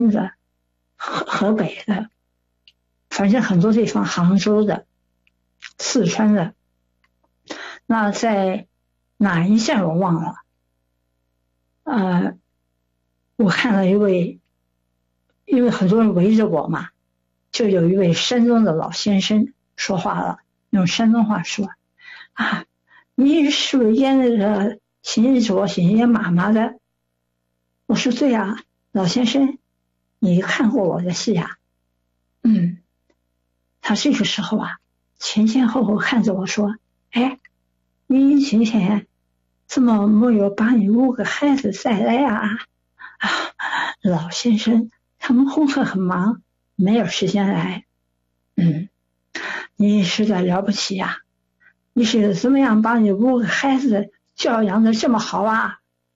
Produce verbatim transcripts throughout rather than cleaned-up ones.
的、河河北的，反正很多地方，杭州的、四川的。那在哪一站我忘了。呃，我看了一位，因为很多人围着我嘛，就有一位山东的老先生说话了，用山东话说：“啊，你是不是演那个新卓新演妈妈的？”我说：“对呀，老先生，你看过我的戏呀？”嗯，他这个时候啊，前前后后看着我说：“哎，你今天怎么没有把你五个孩子带来啊？”啊，老先生，他们功课很忙，没有时间来。嗯，你实在了不起呀！你是怎么样把你五个孩子教养的这么好啊？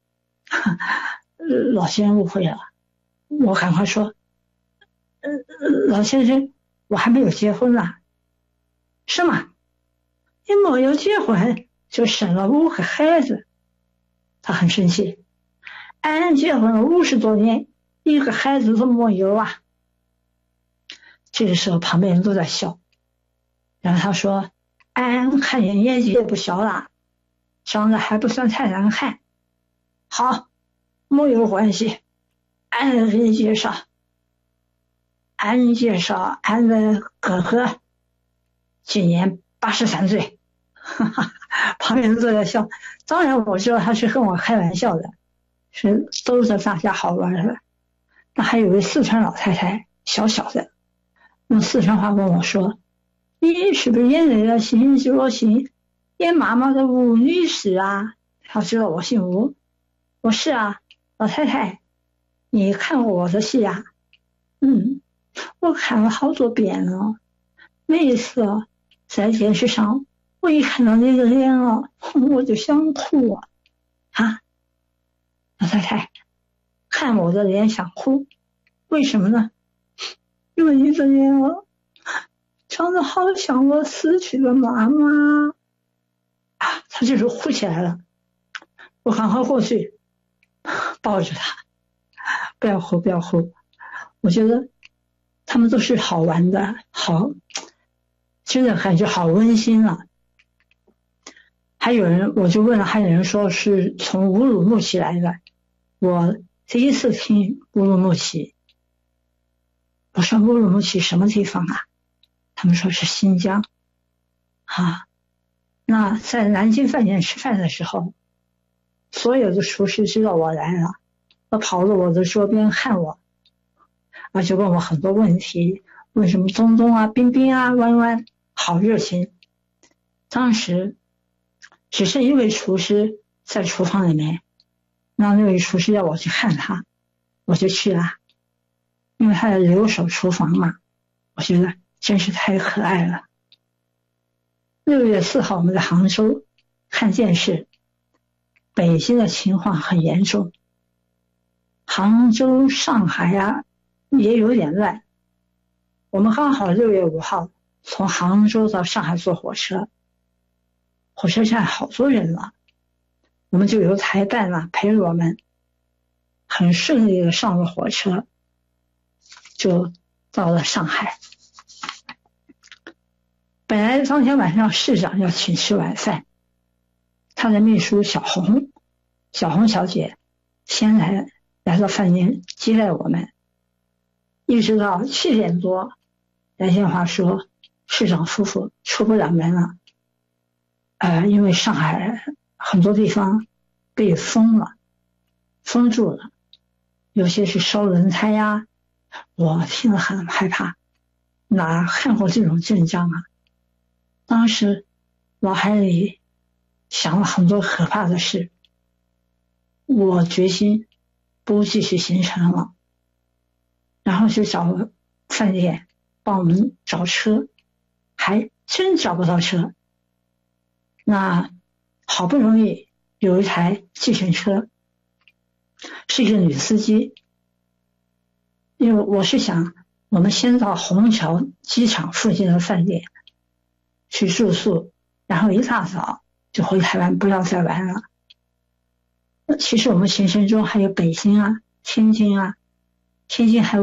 老先生误会了，我赶快说：“呃，老先生，我还没有结婚呢。”什么？你没有结婚就生了五个孩子？他很生气。俺结婚了五十多年，一个孩子都没有啊！这个时候旁边人都在笑。然后他说：“俺看你年纪也不小了，长得还不算太难看。好，没有关系，俺给你介绍，俺介绍俺的哥哥，今年八十三岁。”哈哈，旁边人都在笑。当然我知道他是跟我开玩笑的，是逗着大家好玩的。那还有位四川老太太，小小的，用四川话问我说：“你是不是演那个新卓新演妈妈的吴女士啊？”她知道我姓吴。我是啊，老太太，你看过我的戏啊？嗯，我看了好多遍了，每一次在电视上我一看到那个脸啊，我就想哭啊！啊，老太太，看我的脸想哭，为什么呢？因为你的脸啊，长得好像我死去的妈妈啊！她就是哭起来了。我赶快过去抱着她，不要哭，不要哭。我觉得他们都是好玩的，好，真的感觉好温馨啊！还有人，我就问了，还有人说是从乌鲁木齐来的。我第一次听乌鲁木齐，我说乌鲁木齐什么地方啊？他们说是新疆。啊，那在南京饭店吃饭的时候，所有的厨师知道我来了，他跑到我的桌边看我，啊，就问我很多问题，问什么东东啊、冰冰啊、弯弯，好热情。当时只剩一位厨师在厨房里面，那那位厨师要我去看他，我就去了，因为他在留守厨房嘛，我觉得真是太可爱了。六月四号我们在杭州看电视，北京的情况很严重，杭州、上海啊也有点乱。我们刚好六月五号从杭州到上海坐火车，火车站好多人了，我们就由台办啊陪着我们，很顺利的上了火车，就到了上海。本来当天晚上市长要请吃晚饭，他的秘书小红，小红小姐先来来到饭店接待我们，一直到七点多来电话说市长夫妇出不了门了，呃，因为上海很多地方被封了，封住了，有些是烧轮胎呀、啊，我听了很害怕，哪看过这种阵仗啊？当时脑海里想了很多可怕的事，我决心不继续行程了，然后就找饭店帮我们找车，还真找不到车。那好不容易有一台计程车，是一个女司机，因为我是想我们先到虹桥机场附近的饭店去住宿，然后一大早就回台湾，不要再玩了。其实我们行程中还有北京啊、天津啊， 天津还